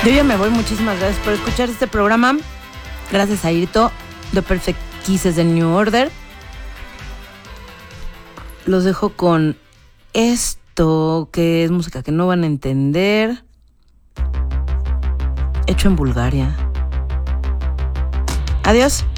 Yo ya me voy, muchísimas gracias por escuchar este programa. Gracias a Irto, The Perfect Kisses de New Order. Los dejo con esto, que es música que no van a entender. Hecho en Bulgaria. Adiós.